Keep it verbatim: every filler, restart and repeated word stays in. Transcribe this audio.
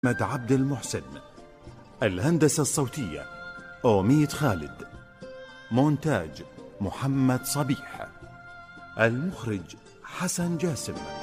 محمد عبد المحسن. الهندسة الصوتية أوميد خالد. مونتاج محمد صبيح. المخرج حسن جاسم.